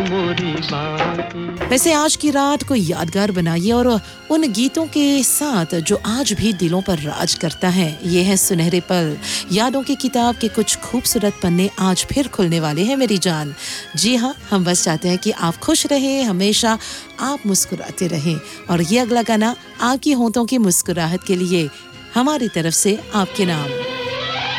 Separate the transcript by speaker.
Speaker 1: मोरी बातें।
Speaker 2: वैसे आज की रात को यादगार बनाइए और उन गीतों के साथ जो आज भी दिलों पर राज करता है। ये है सुनहरे पल, यादों की किताब के कुछ खूबसूरत पन्ने आज फिर खुलने वाले हैं मेरी जान। जी हाँ, हम बस चाहते हैं कि आप खुश रहें, हमेशा आप मुस्कुराते रहें। और ये अगला गाना आपकी होंठों की मुस्कुराहट के लिए हमारी तरफ से आपके नाम।